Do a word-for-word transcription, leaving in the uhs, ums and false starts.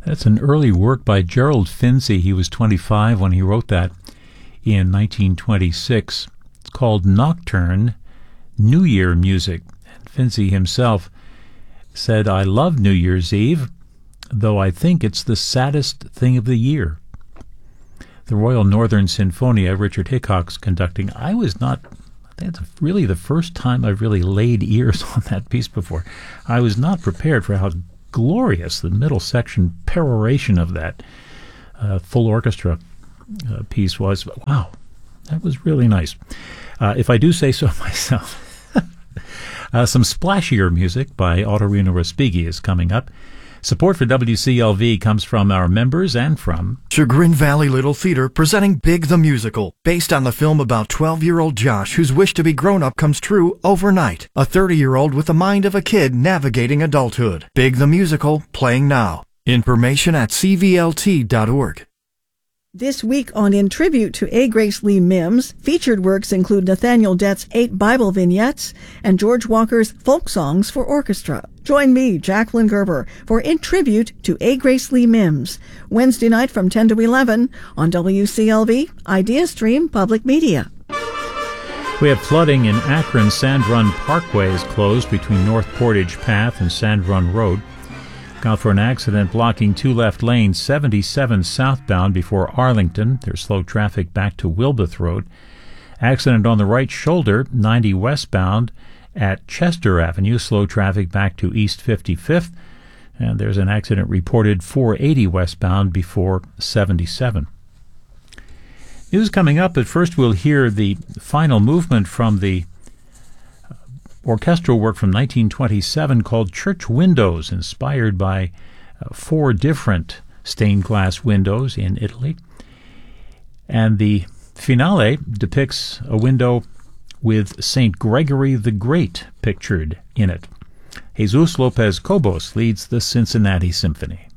That's an early work by Gerald Finzi. He was twenty-five when he wrote that in nineteen twenty-six. It's called Nocturne, New Year Music. And Finzi himself said, "I love New Year's Eve, though I think it's the saddest thing of the year." The Royal Northern Sinfonia, Richard Hickok's conducting. I was not, I think it's really the first time I've really laid ears on that piece before. I was not prepared for how glorious the middle section peroration of that uh, full orchestra uh, piece was. Wow, that was really nice. Uh, if I do say so myself. uh, some splashier music by Ottorino Respighi is coming up. Support for W C L V comes from our members and from Chagrin Valley Little Theater presenting Big the Musical, based on the film about twelve-year-old Josh whose wish to be grown-up comes true overnight. A thirty-year-old with the mind of a kid navigating adulthood. Big the Musical, playing now. Information at c v l t dot org. This week on In Tribute to A. Grace Lee Mims, featured works include Nathaniel Dett's Eight Bible Vignettes and George Walker's Folk Songs for Orchestra. Join me, Jacqueline Gerber, for In Tribute to A. Grace Lee Mims, Wednesday night from ten to eleven on W C L V, Idea Stream Public Media. We have flooding in Akron. Sand Run Parkway is closed between North Portage Path and Sand Run Road. Out for an accident blocking two left lanes, seventy-seven southbound before Arlington. There's slow traffic back to Wilbeth Road. Accident on the right shoulder, ninety westbound at Chester Avenue. Slow traffic back to East fifty-fifth. And there's an accident reported four eighty westbound before seventy-seven. News coming up, but first we'll hear the final movement from the orchestral work from nineteen twenty-seven called Church Windows, inspired by uh, four different stained glass windows in Italy. And the finale depicts a window with Saint Gregory the Great pictured in it. Jesus Lopez Cobos leads the Cincinnati Symphony.